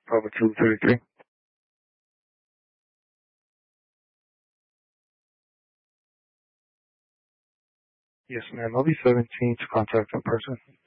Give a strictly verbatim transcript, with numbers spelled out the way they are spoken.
Bravo two thirty-three. Yes, ma'am. I'll be seventeen to contact in person.